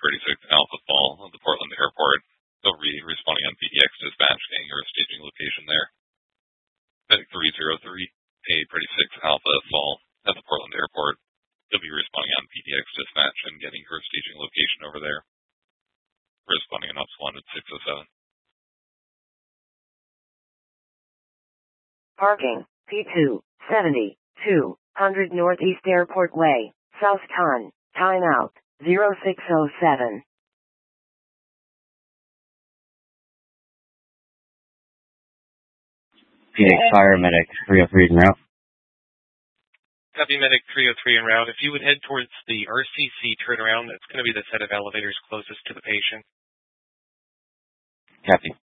36 Alpha Fall at the Portland Airport. They'll be responding on PDX dispatch, getting her staging location there. Medic 303, A36 Alpha Fall at the Portland Airport. They'll be responding on PDX dispatch and getting her staging location over there. Responding on Ops 1 at 607. Parking, P2, 70, 200 Northeast Airport Way, South Con, timeout, 0607. PDX Fire Medic 303 en route. Copy Medic 303 en route. If you would head towards the RCC turnaround, that's going to be the set of elevators closest to the patient. Copy.